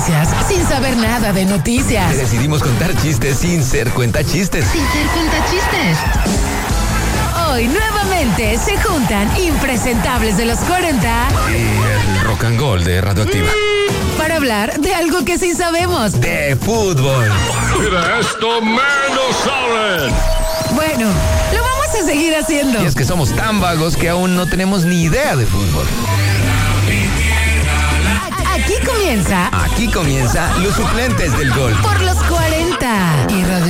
noticias sin saber nada de noticias. Decidimos contar chistes sin ser cuentachistes. Sin ser cuentachistes. Hoy nuevamente se juntan impresentables de los 40 y el rock and roll de Radioactiva para hablar de algo que sí sabemos. De fútbol. Mira, esto menos saben. Bueno, lo vamos a seguir haciendo. Y es que somos tan vagos que aún no tenemos ni idea de fútbol. Aquí comienza Los suplentes del gol. por los 40 y Radio